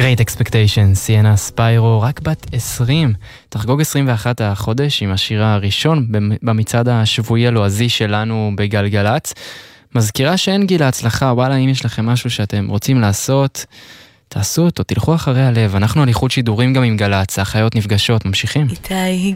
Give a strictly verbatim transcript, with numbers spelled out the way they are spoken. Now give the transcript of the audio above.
Great Expectations, סיינה ספיירו, רק בת עשרים, תחגוג עשרים ואחת החודש עם השיר הראשון במצעד השבועי הלועזי שלנו בגלגלץ. מזכירה שאין גיל להצלחה, וואלה, אם יש לכם משהו שאתם רוצים לעשות, תעשו אותו, תלכו אחרי הלב. אנחנו על איחוד שידורים גם עם גלץ, האחיות נפגשות, ממשיכים. איתי